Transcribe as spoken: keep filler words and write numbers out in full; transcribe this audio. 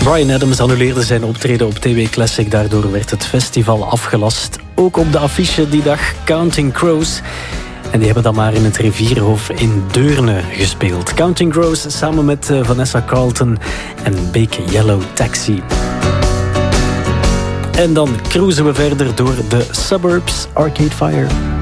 Bryan Adams annuleerde zijn optreden op T W Classic. Daardoor werd het festival afgelast. Ook op de affiche die dag Counting Crows. En die hebben dan maar in het Rivierenhof in Deurne gespeeld. Counting Crows samen met Vanessa Carlton en Bake Yellow Taxi. En dan cruisen we verder door de suburbs. Arcade Fire.